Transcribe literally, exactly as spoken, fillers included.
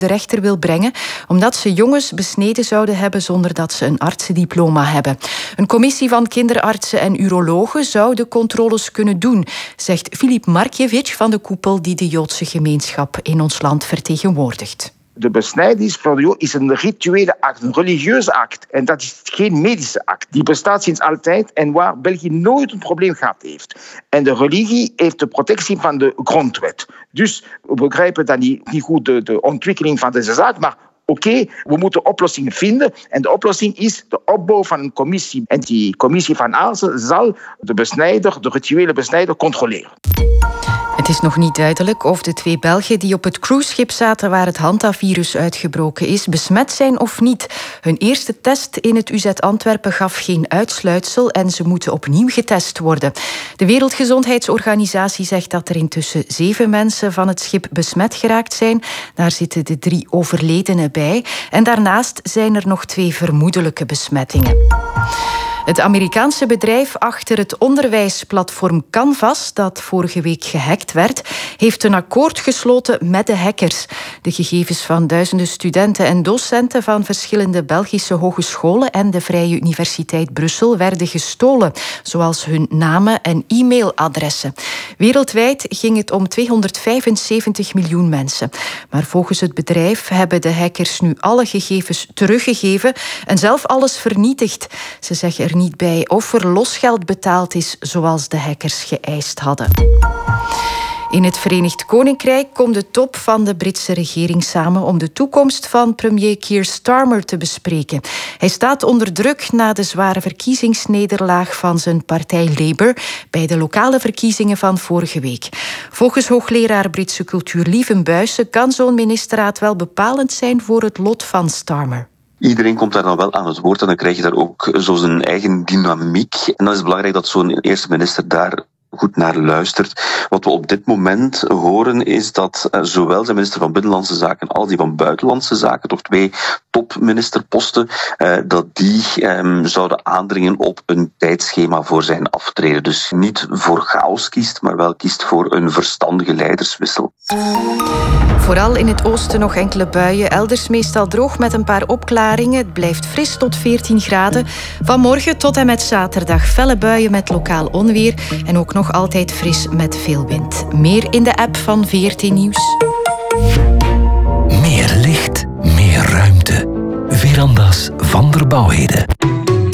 de rechter wil brengen, omdat ze jongens besneden zouden hebben zonder dat ze een artsendiploma hebben. Een commissie van kinderartsen en urologen zou de controles kunnen doen, zegt Filip Markiewicz van de koepel die de Joodse gemeenschap in ons land vertegenwoordigt. De besnijdenis voor de Jood is een rituele act, een religieuze act. En dat is geen medische act. Die bestaat sinds altijd en waar België nooit een probleem gehad heeft. En de religie heeft de protectie van de grondwet. Dus we begrijpen dan niet, niet goed de, de ontwikkeling van deze zaak, maar oké, okay, we moeten oplossingen vinden. En de oplossing is de opbouw van een commissie. En die commissie van artsen zal de besnijder, de rituele besnijder, controleren. Het is nog niet duidelijk of de twee Belgen die op het cruiseschip zaten waar het Hanta-virus uitgebroken is, besmet zijn of niet. Hun eerste test in het U Z Antwerpen gaf geen uitsluitsel en ze moeten opnieuw getest worden. De Wereldgezondheidsorganisatie zegt dat er intussen zeven mensen van het schip besmet geraakt zijn. Daar zitten de drie overledenen bij. En daarnaast zijn er nog twee vermoedelijke besmettingen. Het Amerikaanse bedrijf achter het onderwijsplatform Canvas, dat vorige week gehackt werd, heeft een akkoord gesloten met de hackers. De gegevens van duizenden studenten en docenten van verschillende Belgische hogescholen en de Vrije Universiteit Brussel werden gestolen, zoals hun namen en e-mailadressen. Wereldwijd ging het om tweehonderdvijfenzeventig miljoen mensen. Maar volgens het bedrijf hebben de hackers nu alle gegevens teruggegeven en zelf alles vernietigd. Ze zeggen er niet bij of er losgeld betaald is, zoals de hackers geëist hadden. In het Verenigd Koninkrijk komt de top van de Britse regering samen om de toekomst van premier Keir Starmer te bespreken. Hij staat onder druk na de zware verkiezingsnederlaag van zijn partij Labour bij de lokale verkiezingen van vorige week. Volgens hoogleraar Britse cultuur Lieven Buijsen kan zo'n ministerraad wel bepalend zijn voor het lot van Starmer. Iedereen komt daar dan wel aan het woord en dan krijg je daar ook zo zijn eigen dynamiek. En dan is het belangrijk dat zo'n eerste minister daar goed naar luistert. Wat we op dit moment horen is dat uh, zowel zijn minister van Binnenlandse Zaken als die van Buitenlandse Zaken, toch twee topministerposten, uh, dat die um, zouden aandringen op een tijdschema voor zijn aftreden. Dus niet voor chaos kiest, maar wel kiest voor een verstandige leiderswissel. Vooral in het oosten nog enkele buien. Elders meestal droog met een paar opklaringen. Het blijft fris tot veertien graden. Vanmorgen tot en met zaterdag felle buien met lokaal onweer. En ook nog altijd fris met veel wind. Meer in de app van V R T Nieuws. Meer licht, meer ruimte. Veranda's van der Bouwheden.